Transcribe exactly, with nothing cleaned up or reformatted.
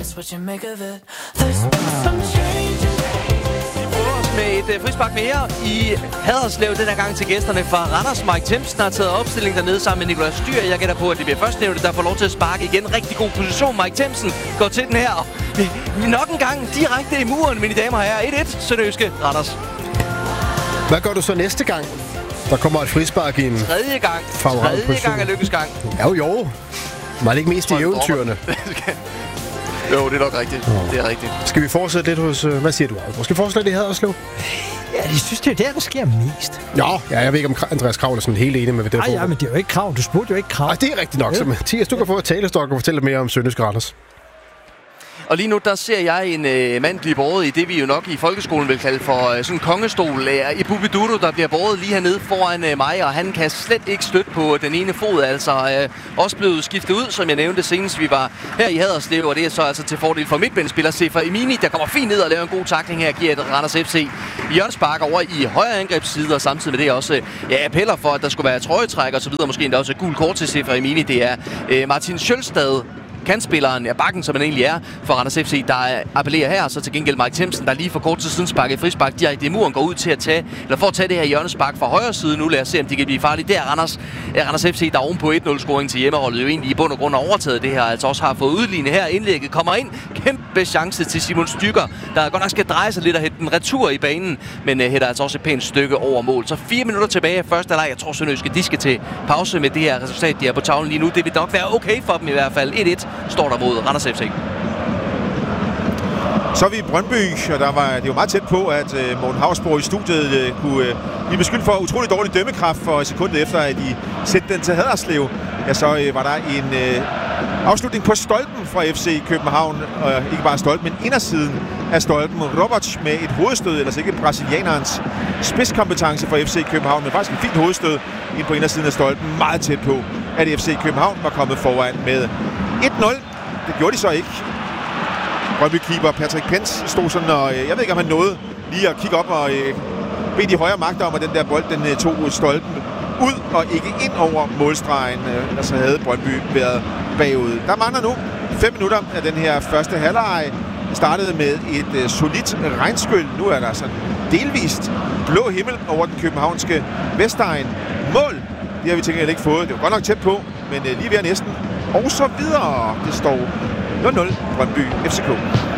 just what you make of it. There's been some changes. Med et uh, frispark mere i Haderslev, den her gang til gæsterne fra Randers. Mike Themsen har taget opstilling dernede sammen med Nicolas Styr. Jeg gætter på, at det bliver førstnævnte, der får lov til at sparke igen. Rigtig god position. Mike Themsen går til den her. Og nok en gang direkte i muren, mine damer og herrer. et et, Sønderjyske Randers. Hvad gør du så næste gang? Der kommer et frispark i en... Tredje gang. Tredje gang er lykkes gang. Jo, jo. Var det ikke mest i eventyrene? Jo, det er nok rigtigt. Oh. Det er rigtigt. Skal vi fortsætte lidt hos... Uh, hvad siger du, Aalborg? Skal vi fortsætte det her, Haderslev? Ja, jeg synes, det er der, der sker mest. Ja, ja, jeg ved ikke, om Andreas Krav er sådan helt enig med det. Nej, ja, men det er jo ikke Krav. Du spurgte jo ikke Krav. Ej, det er rigtigt nok. Ja. Mathias, du kan få et talestok og fortælle mere om Sønderjyske Randers. Og lige nu, der ser jeg en øh, mand blive båret i det, vi jo nok i folkeskolen vil kalde for øh, sådan en kongestol. Øh, Ibu Bidudu, der bliver båret lige hernede foran øh, mig, og han kan slet ikke støtte på den ene fod. Altså øh, også blevet skiftet ud, som jeg nævnte senest, vi var her i Haderslev, og det er så altså til fordel for midtbanespiller Sefer Emini, der kommer fint ned og laver en god tackling her, giver et Randers F C hjørnespark over i højre angrebsside, og samtidig med det også øh, ja, appeller for, at der skulle være trøjetræk og så videre, måske endda også et gul kort til Sefer Emini. Det er øh, Martin Sjølstad, kantspilleren af bakken, som han egentlig er for Randers F C, der appellerer her. Så til gengæld Mike Themsen, der lige for kort tid siden sparker et frispark direkte i muren, går ud til at tage, eller for at tage det her hjørnespark fra højre side nu. Lad os se, om de kan blive farlige. Det er Randers, Randers F C, der oven på et nul-scoring til hjemmeholdet jo egentlig i bund og grund har overtaget det her. Altså også har fået udlignet her. Indlægget kommer ind. Kæmpe chance til Simon Stykker, der godt nok skal dreje sig lidt og hætte den retur i banen, men uh, hætter altså også et pænt stykke over mål. Så fire minutter tilbage af første halvleg. Jeg tror, Sønderjyske, de skal til pause med det her resultat, de er på tavlen lige nu. Det vil nok være okay for dem i hvert fald. et et står der mod Randers F C. Så er vi i Brøndby, og der var, det var meget tæt på, at uh, Morten Hausborg i studiet uh, kunne uh, blive beskyldt for utrolig dårlig dømmekraft for sekundet efter, at de sendte den til Haderslev. Ja, så uh, var der en uh, afslutning på stolpen fra F C København, og uh, ikke bare stolpen, men indersiden af stolpen. Roberts med et hovedstød, ellers ikke brasilianerens spidskompetence fra F C København, men faktisk et fint hovedstød ind på indersiden af stolpen, meget tæt på, at F C København var kommet foran med et nul. Det gjorde de så ikke. Brøndby-keeper Patrick Pence stod sådan, og jeg ved ikke, om han nåede lige at kigge op og øh, bede de højre magter om, at den der bold, den øh, tog stolpen ud og ikke ind over målstregen. Øh, ellers så havde Brøndby været bagud. Der mangler nu fem minutter af den her første halvleg. Startede med et øh, solidt regnskyld. Nu er der sådan delvist blå himmel over den københavnske Vestegn. Mål, det har vi tænkt ikke fået. Det var godt nok tæt på, men øh, lige ved næsten. Og så videre. Det står nul nul Brøndby F C K.